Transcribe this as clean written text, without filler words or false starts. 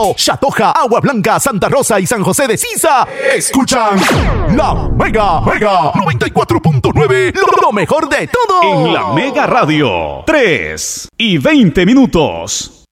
Bonao, Chatoja, Agua Blanca, Santa Rosa y San José de Sisa escuchan La Mega 94.9, lo mejor de todo. En La Mega Radio, 3:20.